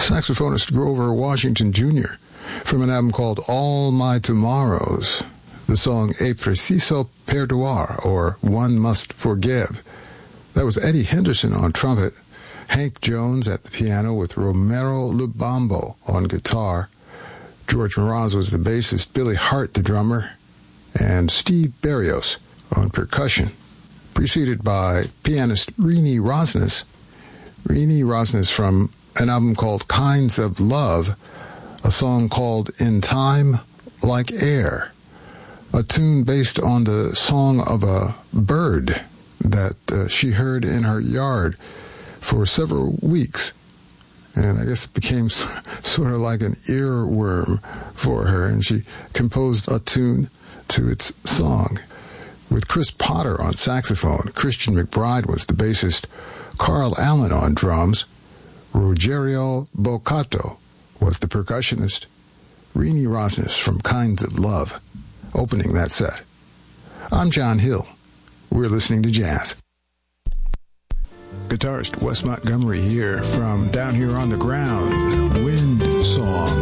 saxophonist Grover Washington Jr. from an album called All My Tomorrows, the song E Preciso Perdoar, or One Must Forgive. That was Eddie Henderson on trumpet, Hank Jones at the piano with Romero Lubambo on guitar. George Mraz was the bassist, Billy Hart the drummer, and Steve Berrios on percussion, preceded by pianist Rini Rosnes. Rini Rosnes from an album called Kinds of Love, a song called In Time Like Air, a tune based on the song of a bird that she heard in her yard for several weeks. And I guess it became sort of like an earworm for her, and she composed a tune to its song. With Chris Potter on saxophone, Christian McBride was the bassist, Carl Allen on drums, Rogerio Boccato was the percussionist, Rini Rosnes from Kinds of Love opening that set. I'm John Hill. We're listening to jazz. Guitarist Wes Montgomery here from Down Here on the Ground, Wind Song.